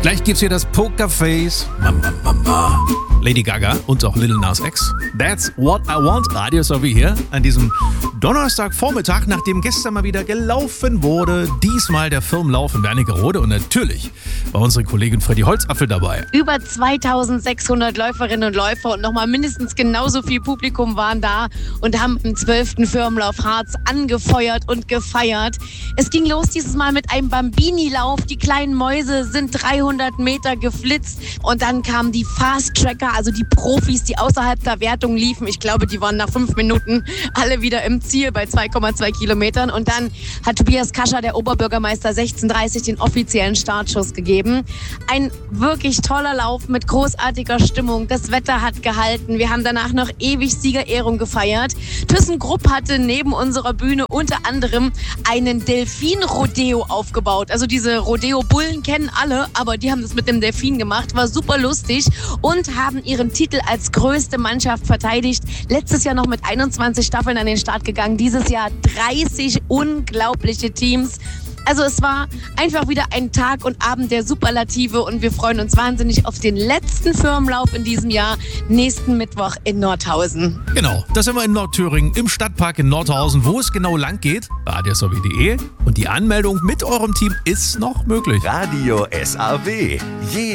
Gleich gibt's hier das Pokerface. Lady Gaga und auch Lil Nas X. That's what I want. Radio Sowie hier an diesem Donnerstagvormittag, nachdem gestern mal wieder gelaufen wurde. Diesmal der Firmenlauf in Wernigerode und natürlich war unsere Kollegin Freddy Holzapfel dabei. Über 2600 Läuferinnen und Läufer und nochmal mindestens genauso viel Publikum waren da und haben den 12. Firmenlauf Harz angefeuert und gefeiert. Es ging los dieses Mal mit einem Bambini-Lauf. Die kleinen Mäuse sind 300 Meter geflitzt und dann kamen die Fast-Tracker, also die Profis, die außerhalb der Wertung liefen. Ich glaube, die waren nach 5 Minuten alle wieder im Ziel bei 2,2 Kilometern. Und dann hat Tobias Kascher, der Oberbürgermeister, 16:30 den offiziellen Startschuss gegeben. Ein wirklich toller Lauf mit großartiger Stimmung. Das Wetter hat gehalten. Wir haben danach noch ewig Siegerehrung gefeiert. ThyssenKrupp hatte neben unserer Bühne unter anderem einen Delfin-Rodeo aufgebaut. Also diese Rodeo-Bullen kennen alle, aber die haben das mit dem Delfin gemacht. War super lustig und haben ihren Titel als größte Mannschaft verteidigt. Letztes Jahr noch mit 21 Staffeln an den Start gegangen. Dieses Jahr 30 unglaubliche Teams. Also es war einfach wieder ein Tag und Abend der Superlative und wir freuen uns wahnsinnig auf den letzten Firmenlauf in diesem Jahr, nächsten Mittwoch in Nordhausen. Genau, da sind wir in Nordthüringen, im Stadtpark in Nordhausen. Wo es genau lang geht, radiosowie.de. Und die Anmeldung mit eurem Team ist noch möglich. Radio SAW.